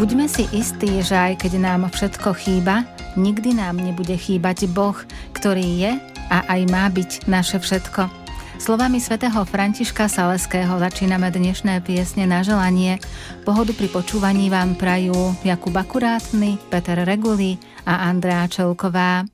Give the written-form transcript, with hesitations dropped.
Buďme si istí, že aj keď nám všetko chýba, nikdy nám nebude chýbať Boh, ktorý je a aj má byť naše všetko. Slovami svätého Františka Saleského začíname dnešné piesne na želanie. Pohodu pri počúvaní vám prajú Jakub Akurátny, Peter Reguli a Andrea Čelková.